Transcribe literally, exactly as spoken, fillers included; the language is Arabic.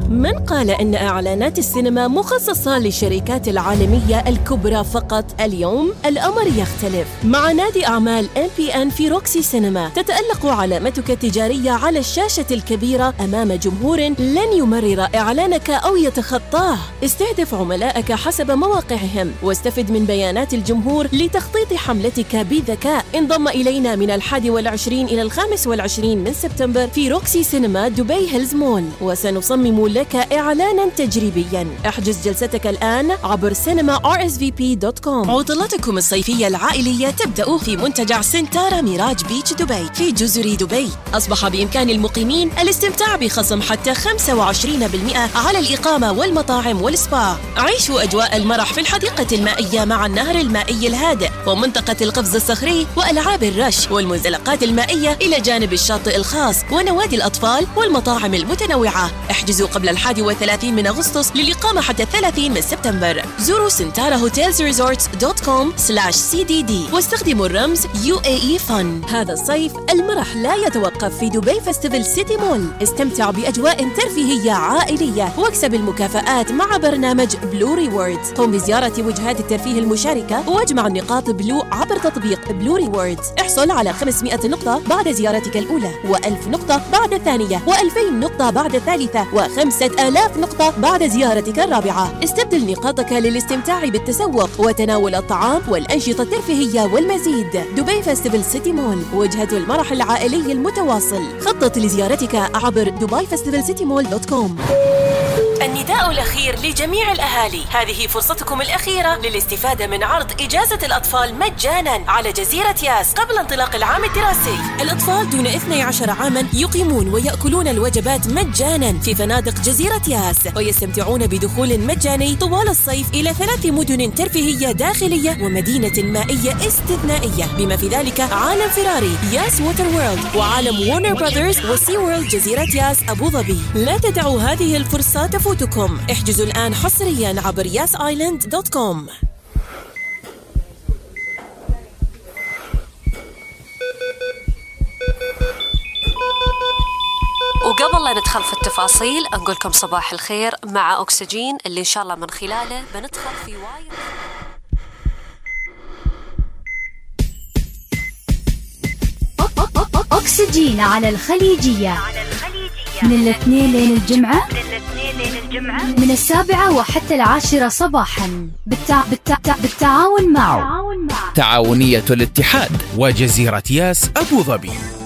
من قال إن إعلانات السينما مخصصة للشركات العالمية الكبرى فقط؟ اليوم الأمر يختلف. مع نادي أعمال إم بي إن في روكسي سينما تتألق علامتك التجارية على الشاشة الكبيرة أمام جمهور لن يمرر إعلانك أو يتخطاه. استهدف عملائك حسب مواقعهم واستفد من بيانات الجمهور لتخطيط حملتك بذكاء. انضم إلينا من الحادي والعشرين إلى الخامس والعشرين من سبتمبر في روكسي سينما دبي هيلز مول، وسنصمم لك إعلانا تجريبيا. احجز جلستك الآن عبر سينما آر إس في بي دوت كوم. عطلاتكم الصيفية العائلية تبدأ في منتجع سنتارا ميراج بيتش دبي في جزر دبي. أصبح بإمكان المقيمين الاستمتاع بخصم حتى خمسة وعشرين بالمئة على الإقامة والمطاعم والسبا. عيشوا أجواء المرح في الحديقة المائية مع النهر المائي الهادئ ومنطقة القفز الصخري وألعاب الرش والمنزلقات المائية إلى جانب الشاطئ الخاص ونوادي الأطفال والمطاعم المتنوعة. احجزوا قبل الحادي والثلاثين من أغسطس للإقامة حتى الثلاثين من سبتمبر. زوروا سنتارا هوتيلز ريزورتس دوت كوم سلاش سي دي دي واستخدموا الرمز يو إيه إي فن. هذا الصيف المرح لا يتوقف في دبي فيستيفال سيتي مول. استمتع بأجواء ترفيهية عائلية واكسب المكافآت مع برنامج بلو ريوردز. قم بزيارة وجهات الترفيه المشاركة واجمع نقاط بلو عبر تطبيق بلو ريوردز. احصل على خمسمئة نقطة بعد زيارتك الأولى، وألف نقطة بعد الثانية، وألفين نقطة بعد الثالثة، وخمسة آلاف نقطة بعد زيارتك الرابعة. استبدل نقاطك للاستمتاع بالتسوق وتناول الطعام والأنشطة الترفيهية والمزيد. دبي فيستيفال سيتي مول، وجهة المرح العائلي المتواصل. خطط لزيارتك عبر دبي فيستيفال سيتي مول دوت كوم. النداء الأخير لجميع الأهالي، هذه فرصتكم الأخيرة للاستفادة من عرض إجازة الأطفال مجانا على جزيرة ياس قبل انطلاق العام الدراسي. الأطفال دون اثني عشر عاما يقيمون ويأكلون الوجبات مجانا في فنادق جزيرة ياس، ويستمتعون بدخول مجاني طوال الصيف إلى ثلاث مدن ترفيهية داخلية ومدينة مائية استثنائية، بما في ذلك عالم فيراري ياس ووتر وورلد، وعالم وورنر براذرز وسي وورلد جزيرة ياس أبو ظبي. لا تدعوا هذه الفرصة تفوتكم. احجزوا الآن حصريا عبر ياس آيلاند دوت كوم. وقبل لا ندخل في التفاصيل نقول لكم صباح الخير مع أكسجين اللي إن شاء الله من خلاله بندخل في وايد. أكسجين على الخليجية من الاثنين لين الجمعة من السابعة وحتى العاشرة صباحا بالتع... بالتع... بالتعاون مع تعاونية الاتحاد وجزيرة ياس أبو ظبي.